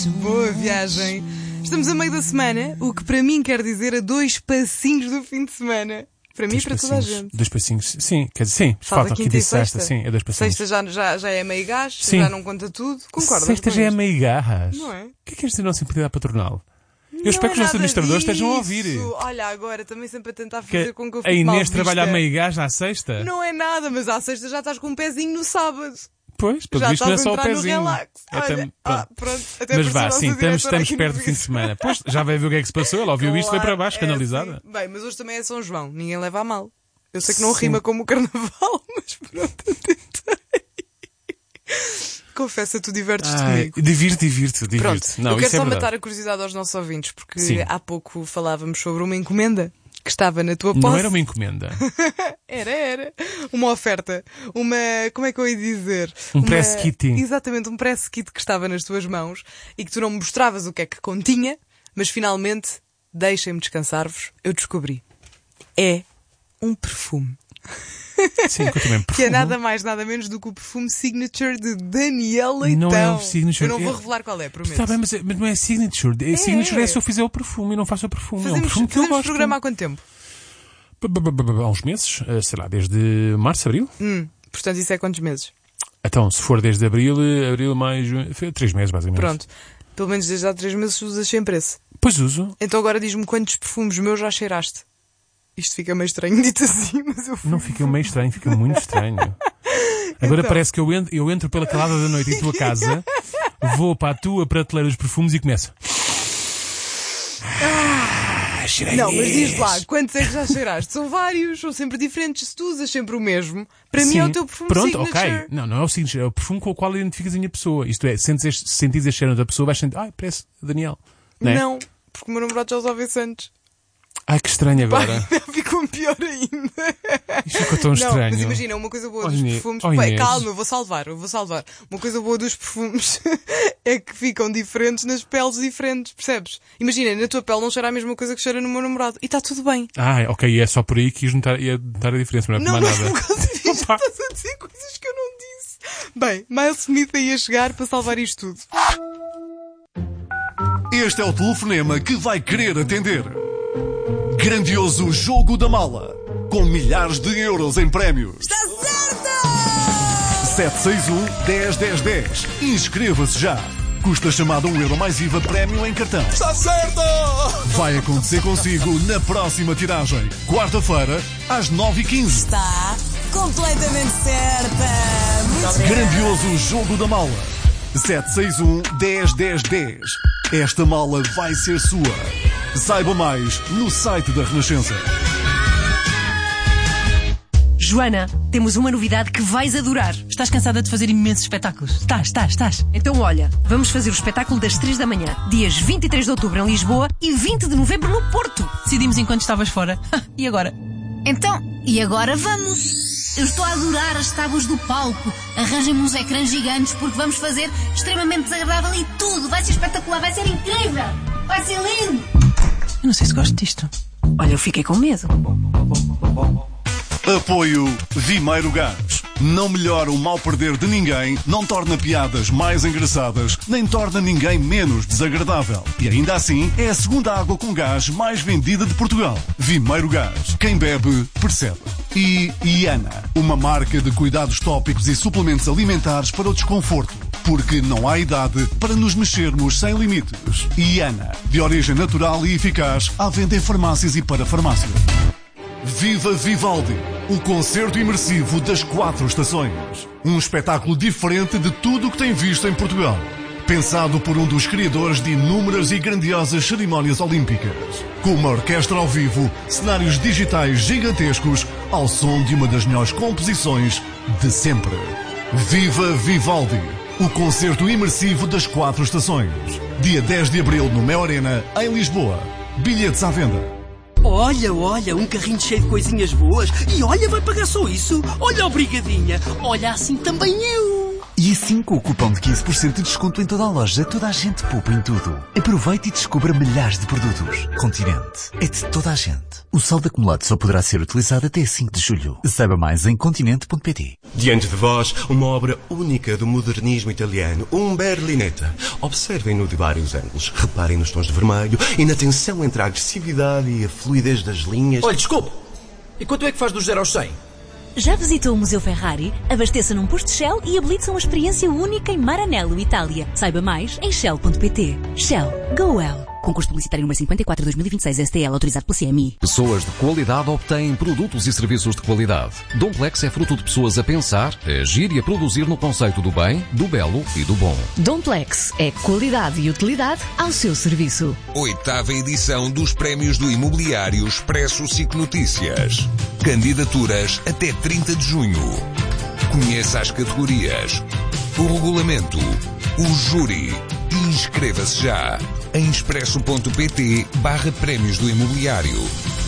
Boa viagem. Estamos a meio da semana, o que para mim quer dizer a 2 passinhos do fim de semana. Para mim e para toda a gente. 2 passinhos, sim, quer dizer, sim. Falta quinta e sexta, sim, é 2 passinhos. Sexta já é meio gás, sim. Já não conta tudo. Concordas? Sexta já é meio garras. Não é? O que é que dizer nossa entidade patronal? Eu espero que os nossos administradores estejam a ouvir. Olha, agora também sempre a tentar fazer com que eu fique a Inês mal vista. trabalha a meio gás à sexta? Não é nada, mas à sexta já estás com um pezinho no sábado. Pois, pelo visto não é só o pezinho. Até mas vá, sim, estamos perto do fim de semana. Pois, já vai ver o que é que se passou, ela ouviu isto, foi para baixo, canalizada. Assim. Bem, mas hoje também é São João, ninguém leva a mal. Eu sei que não rima como o Carnaval, mas pronto, eu tentei. Confessa, tu divertes-te comigo. Divirto. Pronto, Não, eu quero isso só é matar a curiosidade aos nossos ouvintes, porque sim. Há pouco falávamos sobre uma encomenda que estava na tua posse. Não era uma encomenda. Era. Uma oferta. Como é que eu ia dizer? Press kit. Exatamente, um press kit que estava nas tuas mãos e que tu não me mostravas o que é que continha, mas finalmente, deixem-me descansar-vos, eu descobri. É um perfume. Sim, eu também perfume. Que é nada mais, nada menos do que o perfume Signature de Daniel Leitão. Não é o Signature. Eu não vou revelar qual é, prometo. Está bem, mas não é Signature. Signature é se eu fizer o perfume e não faço o perfume. É um perfume que eu gosto. Programa há quanto tempo? Há uns meses, sei lá, desde março, abril. Portanto, isso é quantos meses? Então, se for desde abril, mais 3 meses, basicamente. Pronto. Pelo menos desde há 3 meses usas sempre esse. Pois uso. Então agora diz-me quantos perfumes meus já cheiraste. Isto fica meio estranho dito assim, mas eu... Não fica meio estranho, fica muito estranho. Agora então... parece que eu entro pela calada da noite em tua casa, vou para a tua prateleira dos perfumes e começo. Não, mas diz lá, quantos é que já cheiraste? São vários, são sempre diferentes. Se tu usas sempre o mesmo, para mim é o teu perfume Signature. Pronto, ok. Não é o Signature, é o perfume com o qual identificas a minha pessoa. Isto é, sentires a cheiro da pessoa, vais sentir, parece Daniel. Não, porque o meu namorado já usava esse antes. Ai, que estranho agora. Ficou pior ainda. Isto ficou tão estranho. Mas imagina, uma coisa boa dos perfumes... Calma, eu vou salvar. Uma coisa boa dos perfumes é que ficam diferentes nas peles diferentes, percebes? Imagina, na tua pele não cheira a mesma coisa que cheira no meu namorado. E está tudo bem. Ok, é só por aí que ia notar a diferença, não é por mais nada. Não, por causa disto, estás a dizer coisas que eu não disse. Bem, Miles Smith aí a chegar para salvar isto tudo. Este é o telefonema que vai querer atender. Grandioso Jogo da Mala, com milhares de euros em prémios. Está certo! 761-10-10-10. Inscreva-se já. Custa chamada €1 mais IVA prémio em cartão. Está certo! Vai acontecer consigo na próxima tiragem. Quarta-feira, às 9h15. Está completamente certa! Grandioso Jogo da Mala. 761-10-10-10. Esta mala vai ser sua. Saiba mais no site da Renascença. Joana, temos uma novidade que vais adorar. Estás cansada de fazer imensos espetáculos? Estás. Então olha, vamos fazer o espetáculo das 3 da manhã, dias 23 de outubro em Lisboa e 20 de novembro no Porto. Decidimos enquanto estavas fora. E agora? Então, e agora vamos? Eu estou a adorar as tábuas do palco. Arranjem-me uns ecrãs gigantes porque vamos fazer extremamente desagradável e tudo. Vai ser espetacular, vai ser incrível, vai ser lindo. Eu não sei se gosto disto. Olha, eu fiquei com medo. Apoio Vimeiro Gás. Não melhora o mal perder de ninguém, não torna piadas mais engraçadas, nem torna ninguém menos desagradável. E ainda assim, é a segunda água com gás mais vendida de Portugal. Vimeiro Gás. Quem bebe, percebe. E Iana, uma marca de cuidados tópicos e suplementos alimentares para o desconforto. Porque não há idade para nos mexermos sem limites. Iana, de origem natural e eficaz, à venda em farmácias e para farmácia. Viva Vivaldi, o concerto imersivo das 4 estações. Um espetáculo diferente de tudo o que tem visto em Portugal. Pensado por um dos criadores de inúmeras e grandiosas cerimónias olímpicas. Com uma orquestra ao vivo, cenários digitais gigantescos, ao som de uma das melhores composições de sempre. Viva Vivaldi, o concerto imersivo das 4 estações. Dia 10 de abril no Mel Arena, em Lisboa. Bilhetes à venda. Olha, um carrinho cheio de coisinhas boas. E olha, vai pagar só isso. Olha, obrigadinha. Olha, assim também eu. E assim, com o cupom de 15% de desconto em toda a loja, toda a gente poupa em tudo. Aproveite e descubra milhares de produtos. Continente. É de toda a gente. O saldo acumulado só poderá ser utilizado até 5 de julho. Saiba mais em continente.pt. Diante de vós, uma obra única do modernismo italiano, um Berlinetta. Observem-no de vários ângulos. Reparem nos tons de vermelho e na tensão entre a agressividade e a fluidez das linhas. Olha, desculpe. E quanto é que faz do 0 aos 100? Já visitou o Museu Ferrari? Abasteça num posto Shell e habilite-se a uma experiência única em Maranello, Itália. Saiba mais em shell.pt. Shell. Go well. Concurso publicitário número 54/2026 STL, autorizado pela CMI. Pessoas de qualidade obtêm produtos e serviços de qualidade. Domplex é fruto de pessoas a pensar, a agir e a produzir no conceito do bem, do belo e do bom. Domplex é qualidade e utilidade ao seu serviço. 8ª edição dos Prémios do Imobiliário Expresso SIC Notícias. Candidaturas até 30 de junho. Conheça as categorias, o regulamento, o júri e inscreva-se já em expresso.pt/prémios do imobiliário.